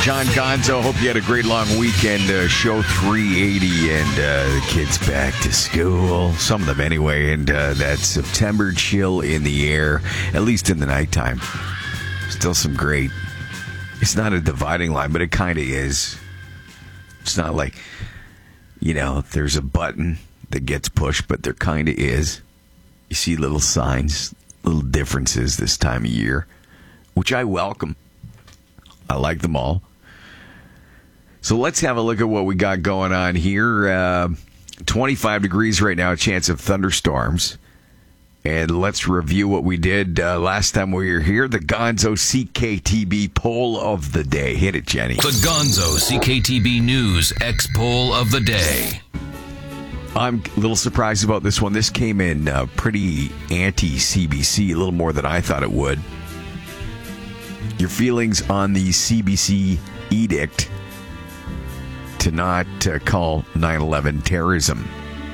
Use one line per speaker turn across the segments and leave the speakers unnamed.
John Gonzo. Hope you had a great long weekend. Show 380 and the kids back to school. Some of them anyway. And that September chill in the air, at least in the nighttime. Still some great. It's not a dividing line, but it kind of is. It's not like, there's a button that gets pushed, but there kind of is. You see little signs, little differences this time of year, which I welcome. I like them all. So let's have a look at what we got going on here. 25 degrees right now, a chance of thunderstorms. And let's review what we did last time we were here. The Gonzo CKTB poll of the day. Hit it, Jenny.
The Gonzo CKTB News X poll of the day.
I'm a little surprised about this one. This came in pretty anti-CBC, a little more than I thought it would. Your feelings on the CBC edict to not call 9/11 terrorism.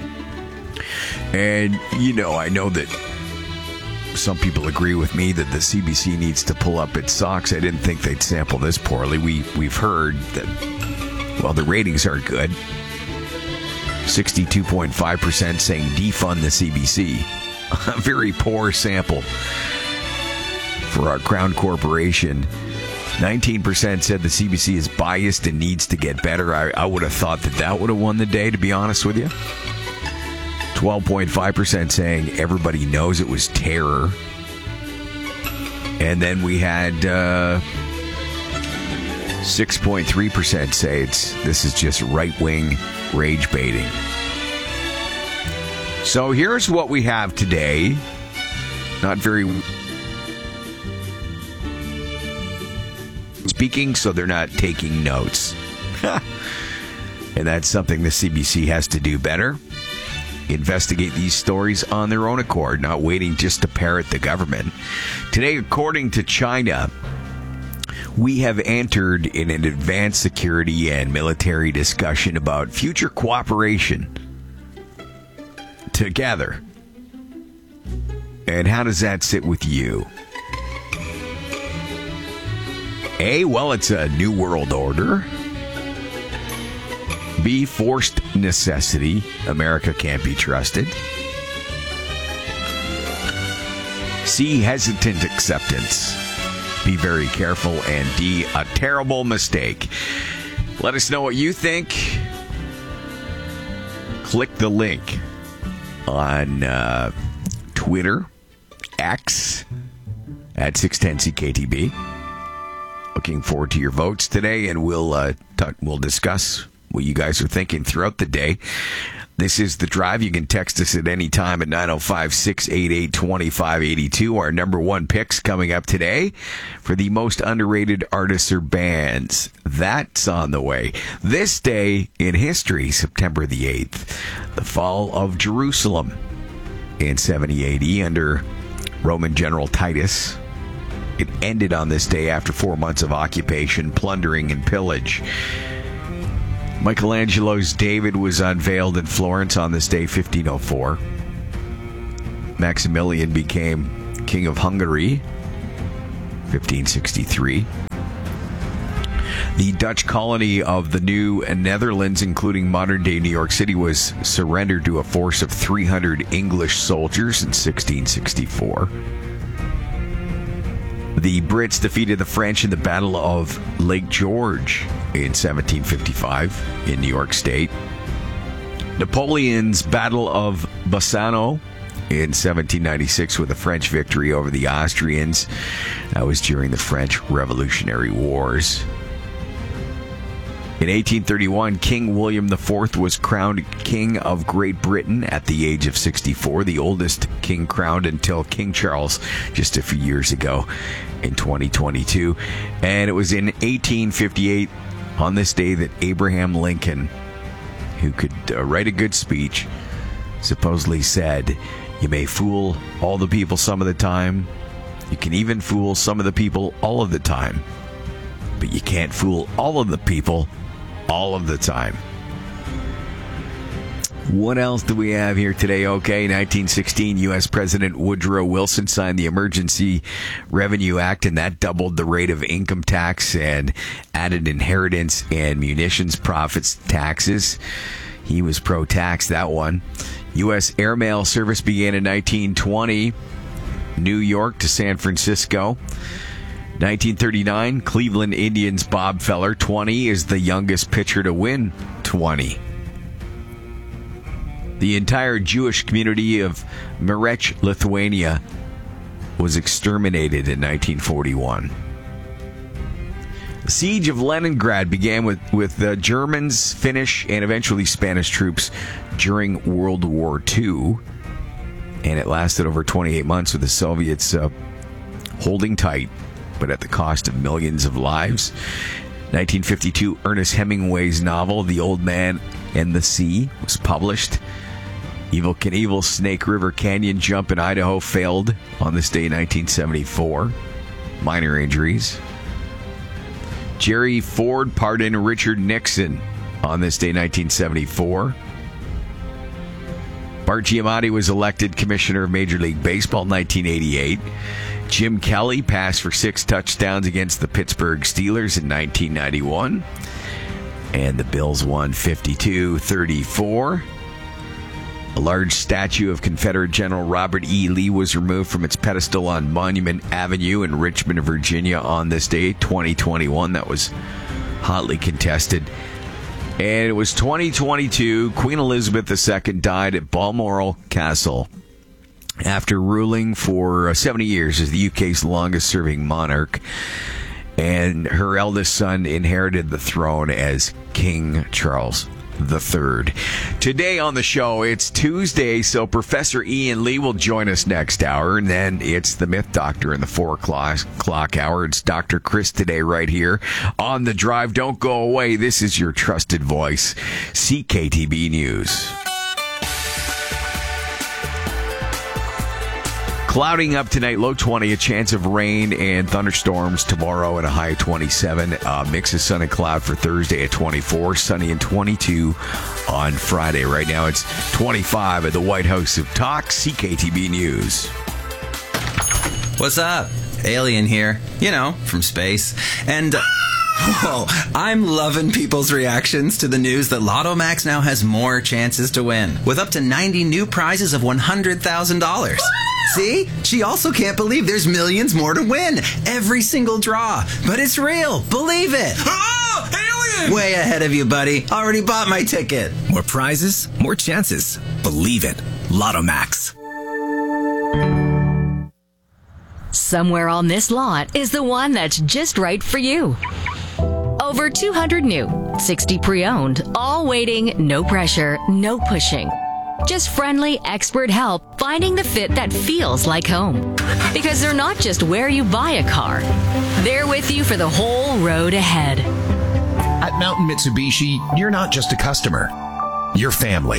And, I know that some people agree with me that the CBC needs to pull up its socks. I didn't think they'd sample this poorly. We've heard that, the ratings aren't good. 62.5% saying defund the CBC. A very poor sample for our Crown Corporation. 19% said the CBC is biased and needs to get better. I would have thought that would have won the day, to be honest with you. 12.5% saying everybody knows it was terror. And then we had 6.3% say this is just right-wing rage baiting. So here's what we have today. Not very speaking, so they're not taking notes. And that's something the CBC has to do better. Investigate these stories on their own accord, not waiting just to parrot the government. Today, according to China, we have entered in an advanced security and military discussion about future cooperation together. And how does that sit with you? A, it's a new world order. B, forced necessity. America can't be trusted. C, hesitant acceptance. Be very careful. And D, a terrible mistake. Let us know what you think. Click the link on Twitter, X, at 610CKTB. Looking forward to your votes today, and we'll discuss what you guys are thinking throughout the day. This is The Drive. You can text us at any time at 905-688-2582. Our number one picks coming up today for the most underrated artists or bands. That's on the way. This day in history, September the 8th, the fall of Jerusalem in 70 AD under Roman General Titus. It ended on this day after 4 months of occupation, plundering, and pillage. Michelangelo's David was unveiled in Florence on this day, 1504. Maximilian became King of Hungary, 1563. The Dutch colony of the New Netherlands, including modern-day New York City, was surrendered to a force of 300 English soldiers in 1664. The Brits defeated the French in the Battle of Lake George in 1755 in New York State. Napoleon's Battle of Bassano in 1796 with a French victory over the Austrians. That was during the French Revolutionary Wars. In 1831, King William IV was crowned King of Great Britain at the age of 64, the oldest king crowned until King Charles just a few years ago in 2022. And it was in 1858, on this day, that Abraham Lincoln, who could write a good speech, supposedly said, "You may fool all the people some of the time. You can even fool some of the people all of the time. But you can't fool all of the people all of the time." What else do we have here today? Okay, 1916, U.S. President Woodrow Wilson signed the Emergency Revenue Act, and that doubled the rate of income tax and added inheritance and munitions profits taxes. He was pro-tax, that one. U.S. airmail service began in 1920, New York to San Francisco. 1939, Cleveland Indians Bob Feller, 20, is the youngest pitcher to win 20. The entire Jewish community of Merech, Lithuania, was exterminated in 1941. The siege of Leningrad began with the Germans, Finnish, and eventually Spanish troops during World War II. And it lasted over 28 months with the Soviets holding tight, but at the cost of millions of lives. 1952, Ernest Hemingway's novel, The Old Man and the Sea, was published. Evel Knievel's Snake River Canyon jump in Idaho failed on this day in 1974. Minor injuries. Jerry Ford pardoned Richard Nixon on this day, 1974. Bart Giamatti was elected commissioner of Major League Baseball in 1988. Jim Kelly passed for 6 touchdowns against the Pittsburgh Steelers in 1991. And the Bills won 52-34. A large statue of Confederate General Robert E. Lee was removed from its pedestal on Monument Avenue in Richmond, Virginia on this day, 2021. That was hotly contested. And it was 2022. Queen Elizabeth II died at Balmoral Castle after ruling for 70 years as the UK's longest-serving monarch. And her eldest son inherited the throne as King Charles III. Today on the show, it's Tuesday, so Professor Ian Lee will join us next hour, and then it's the Myth Doctor in the 4 o'clock hour. It's Dr. Chris today right here on The Drive. Don't go away. This is your trusted voice, CKTB News. Clouding up tonight, low 20, a chance of rain and thunderstorms tomorrow at a high of 27. Mix of sun and cloud for Thursday at 24, sunny and 22 on Friday. Right now it's 25 at the White House of Talk, CKTB News.
What's up? Alien here, from space. And I'm loving people's reactions to the news that Lotto Max now has more chances to win, with up to 90 new prizes of $100,000. See? She also can't believe there's millions more to win. Every single draw. But it's real. Believe it.
Oh, alien!
Way ahead of you, buddy. Already bought my ticket.
More prizes, more chances. Believe it. Lotto Max.
Somewhere on this lot is the one that's just right for you. Over 200 new, 60 pre-owned, all waiting, no pressure, no pushing. Just friendly, expert help finding the fit that feels like home. Because they're not just where you buy a car. They're with you for the whole road ahead.
At Mountain Mitsubishi, you're not just a customer. You're family.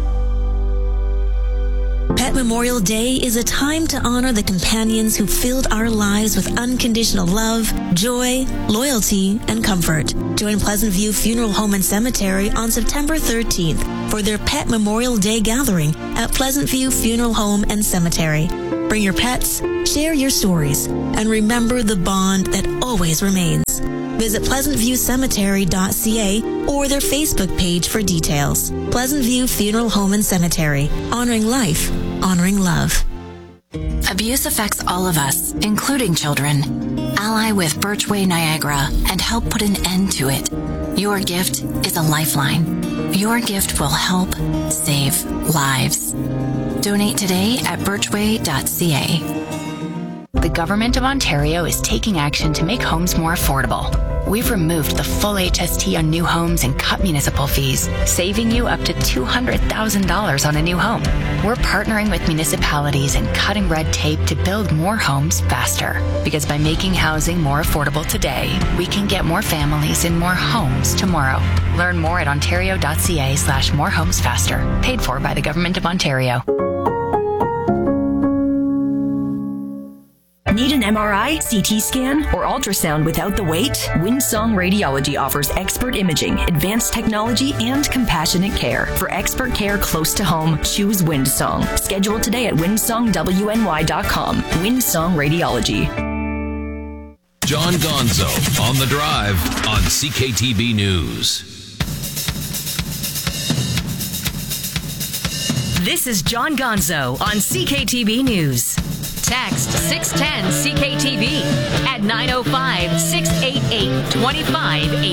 Pet Memorial Day is a time to honor the companions who filled our lives with unconditional love, joy, loyalty, and comfort. Join Pleasant View Funeral Home and Cemetery on September 13th for their Pet Memorial Day gathering at Pleasant View Funeral Home and Cemetery. Bring your pets, share your stories, and remember the bond that always remains. Visit pleasantviewcemetery.ca or their Facebook page for details. Pleasant View Funeral Home and Cemetery. Honoring life, honoring love.
Abuse affects all of us, including children. Ally with Birchway Niagara and help put an end to it. Your gift is a lifeline. Your gift will help save lives. Donate today at birchway.ca.
The Government of Ontario is taking action to make homes more affordable. We've removed the full HST on new homes and cut municipal fees, saving you up to $200,000 on a new home. We're partnering with municipalities and cutting red tape to build more homes faster. Because by making housing more affordable today, we can get more families in more homes tomorrow. Learn more at ontario.ca/morehomesfaster. Paid for by the Government of Ontario.
Need an MRI, CT scan, or ultrasound without the wait? Windsong Radiology offers expert imaging, advanced technology, and compassionate care. For expert care close to home, choose Windsong. Schedule today at windsongwny.com. Windsong Radiology.
John Gonzo on the Drive on CKTB News.
This is John Gonzo on CKTB News. Text 610 CKTB at 905-688-2580.